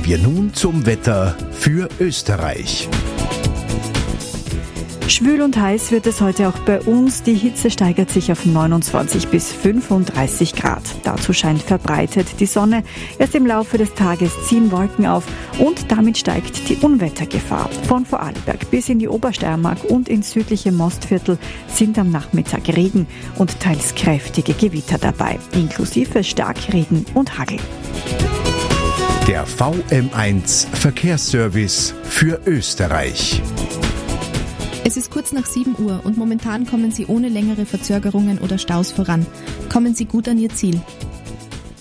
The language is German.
wir nun zum Wetter für Österreich. Schwül und heiß wird es heute auch bei uns. Die Hitze steigert sich auf 29 bis 35 Grad. Dazu scheint verbreitet die Sonne. Erst im Laufe des Tages ziehen Wolken auf und damit steigt die Unwettergefahr. Von Vorarlberg bis in die Obersteiermark und ins südliche Mostviertel sind am Nachmittag Regen und teils kräftige Gewitter dabei, inklusive Starkregen und Hagel. Der VM1 Verkehrsservice für Österreich. Es ist kurz nach 7 Uhr und momentan kommen Sie ohne längere Verzögerungen oder Staus voran. Kommen Sie gut an Ihr Ziel.